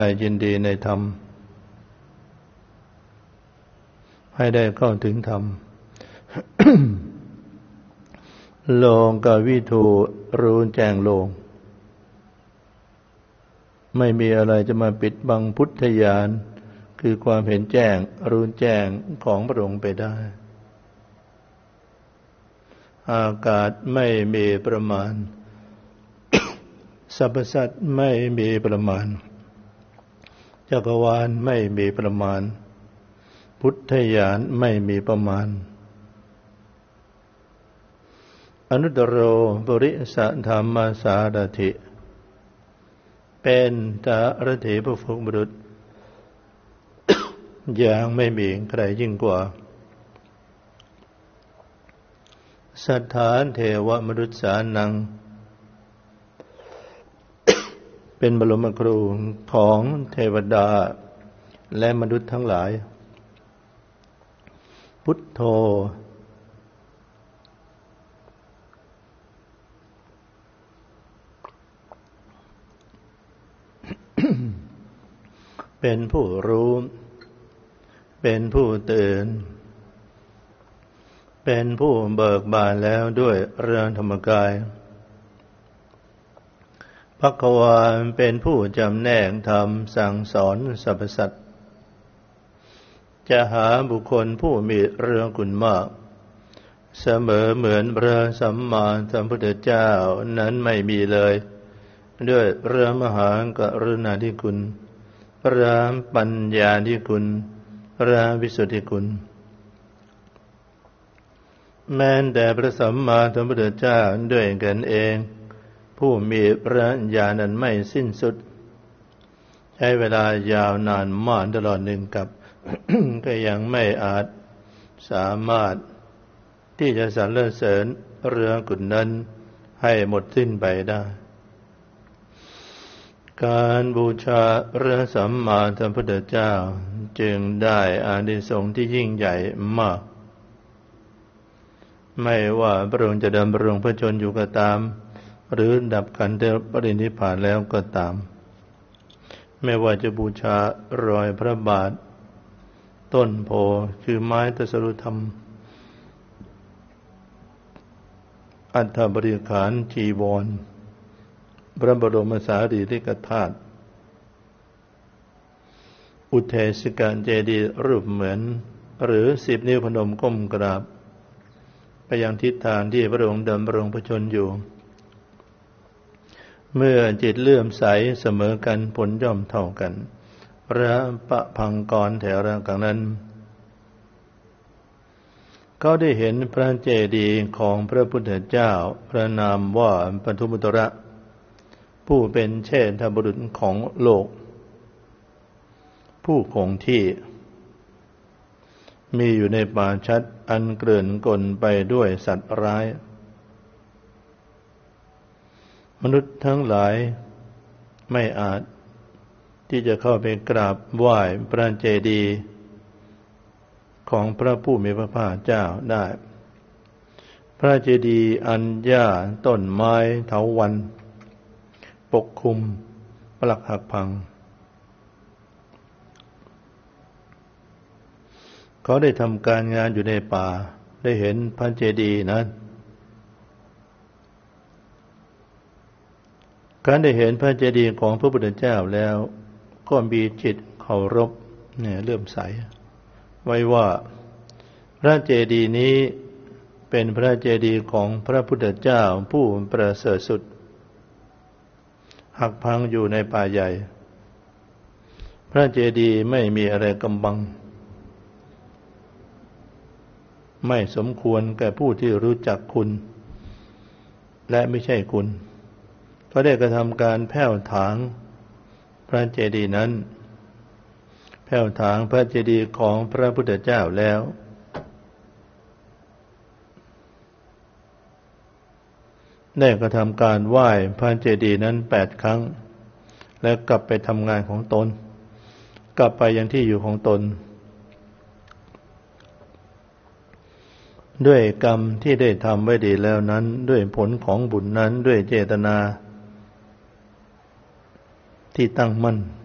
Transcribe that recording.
ยินดีในธรรมให้ได้เข้าถึงธรรม โลกวิทูรู้แจ้งโลกไม่มีอะไรจะมาปิดบังพุทธญาณคือความเห็นแจ้งรู้แจ้งของพระองค์ไปได้อากาศไม่มีประมาณ สรรพสัตว์ไม่มีประมาณจักรวาลไม่มีประมาณพุทธญาณไม่มีประมาณอนุตตโรปุริสธรรมสารถิเป็นสารถิผู้ฝึกบุรุษ อย่างไม่มีใครยิ่งกว่าสัทธาเทวมนุษย์สานัง เป็นบรมครูของเทวดาและมนุษย์ทั้งหลายพุทโธเป็นผู้รู้เป็นผู้ตื่นเป็นผู้เบิกบานแล้วด้วยเรื่องธรรมกายภควาเป็นผู้จำแนกธรรมสั่งสอนสรรพสัตว์จะหาบุคคลผู้มีเรื่องคุณมากเสมอเหมือนพระสัมมาสัมพุทธเจ้านั้นไม่มีเลยด้วยพระมหากรุณาธิคุณพระปัญญาธิคุณพระวิสุทธิคุณแม้แต่พระสัมมาสัมพุทธเจ้าด้วยกันเองผู้มีพระญาณนั้นไม่สิ้นสุดใช้เวลายาวนานมากตลอดหนึ่งกับ ก็ยังไม่อาจสามารถที่จะสรรเสริญเรื่องกุศลนั้นให้หมดสิ้นไปได้การบูชาพระสัมมาสัมพุทธเจ้าจึงได้อานิสงส์ที่ยิ่งใหญ่มากไม่ว่าพระองค์จะดำรงพระชนอยู่ก็ตามหรือดับขันธปรินิพพานแล้วก็ตามไม่ว่าจะบูชารอยพระบาทต้นโพคือไม้ตรัสรู้ธรรมอัฐบริขารจีวรพระบรมสารีริกธาตุอุเทศกเจดีย์รูปเหมือนหรือ10 นิ้วพนมก้มกราบไปยังทิศทางที่พระองค์ดำรงพระชนอยู่เมื่อจิตเลื่อมใสเสมอกันผลย่อมเท่ากันพระปะพังกรแถวระกังนั้นเขาได้เห็นพระเจดีย์ของพระพุทธเจ้าพระนามว่าปทุมุตระผู้เป็นเชษฐบุรุษของโลกผู้คงที่มีอยู่ในป่าชัดอันเกลื่อนกลไปด้วยสัตว์ร้ายมนุษย์ทั้งหลายไม่อาจที่จะเข้าไปกราบไหว้พระเจดีย์ของพระผู้มีพระภาคเจ้าได้พระเจดีย์อันหญ้าต้นไม้เถาวัลย์ปกคลุมปลักหักพังเขาได้ทำการงานอยู่ในป่าได้เห็นพระเจดีย์นั้นการได้เห็นพระเจดีย์ของพระพุทธเจ้าแล้วก็มีจิตเคารพเลื่อมใสไว้ว่าพระเจดีย์นี้เป็นพระเจดีย์ของพระพุทธเจ้าผู้ประเสริฐสุดหักพังอยู่ในป่าใหญ่พระเจดีย์ไม่มีอะไรกำบังไม่สมควรแก่ผู้ที่รู้จักคุณและไม่ใช่คุณก็ได้กระทำการแผ่วถางพระเจดีย์นั้นแผ่วถางพระเจดีย์ของพระพุทธเจ้าแล้วได้กระทำการไหว้พระเจดีย์นั้น8 ครั้งแล้วกลับไปทำงานของตนกลับไปยังที่อยู่ของตนด้วยกรรมที่ได้ทำไว้ดีแล้วนั้นด้วยผลของบุญนั้นด้วยเจตนาที่ตั้งมั่น